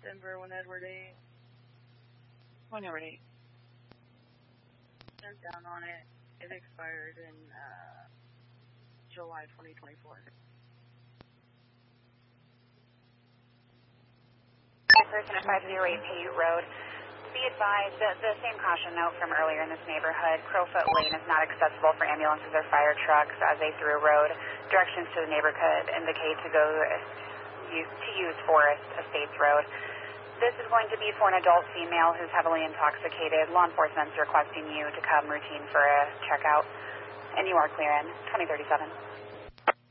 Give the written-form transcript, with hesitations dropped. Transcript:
Denver, 1 Edward 8. 1 Edward 8. Sent down on it. It expired in July 2024. Person at 508 Paiute Road. Be advised that the same caution note from earlier in this neighborhood, Crowfoot Lane is not accessible for ambulances or fire trucks as a through road. Directions to the neighborhood indicate to use Forest Estates Road. This is going to be for an adult female who's heavily intoxicated. Law enforcement's requesting you to come routine for a checkout. And you are clear in 2037.